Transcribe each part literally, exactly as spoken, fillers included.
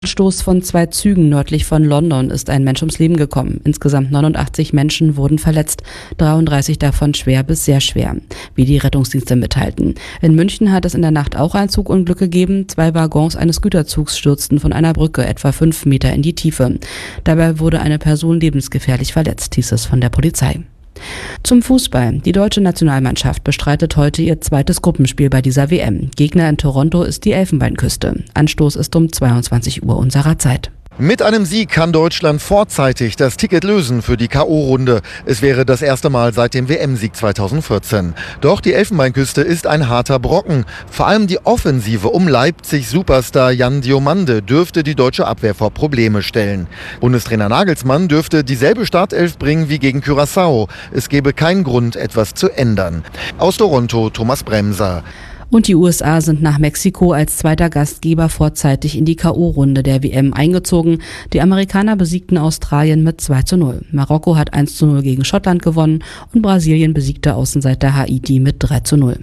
Stoß von zwei Zügen nördlich von London ist ein Mensch ums Leben gekommen. Insgesamt neunundachtzig Menschen wurden verletzt, dreiunddreißig davon schwer bis sehr schwer, wie die Rettungsdienste mitteilten. In München hat es in der Nacht auch ein Zugunglück gegeben. Zwei Waggons eines Güterzugs stürzten von einer Brücke etwa fünf Meter in die Tiefe. Dabei wurde eine Person lebensgefährlich verletzt, hieß es von der Polizei. Zum Fußball. Die deutsche Nationalmannschaft bestreitet heute ihr zweites Gruppenspiel bei dieser W M. Gegner in Toronto ist die Elfenbeinküste. Anstoß ist um zweiundzwanzig Uhr unserer Zeit. Mit einem Sieg kann Deutschland vorzeitig das Ticket lösen für die K O-Runde. Es wäre das erste Mal seit dem W M-Sieg zweitausendvierzehn. Doch die Elfenbeinküste ist ein harter Brocken. Vor allem die Offensive um Leipzig-Superstar Jan Diomande dürfte die deutsche Abwehr vor Probleme stellen. Bundestrainer Nagelsmann dürfte dieselbe Startelf bringen wie gegen Curaçao. Es gäbe keinen Grund, etwas zu ändern. Aus Toronto, Thomas Bremser. Und die U S A sind nach Mexiko als zweiter Gastgeber vorzeitig in die K O-Runde der W M eingezogen. Die Amerikaner besiegten Australien mit zwei zu null. Marokko hat eins zu null gegen Schottland gewonnen und Brasilien besiegte Außenseiter Haiti mit drei zu null.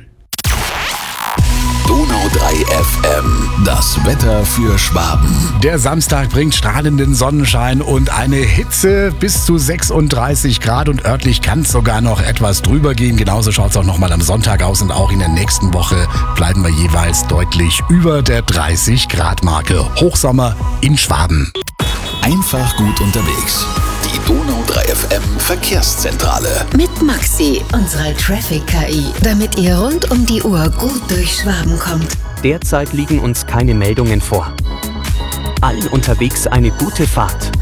Donau drei F M, das Wetter für Schwaben. Der Samstag bringt strahlenden Sonnenschein und eine Hitze bis zu sechsunddreißig Grad und örtlich kann es sogar noch etwas drüber gehen. Genauso schaut es auch nochmal am Sonntag aus und auch in der nächsten Woche bleiben wir jeweils deutlich über der dreißig Grad Marke. Hochsommer in Schwaben. Einfach gut unterwegs. Die Donau drei F M Verkehrszentrale. Mit Maxi, unserer Traffic-K I, damit ihr rund um die Uhr gut durch Schwaben kommt. Derzeit liegen uns keine Meldungen vor. Allen unterwegs eine gute Fahrt.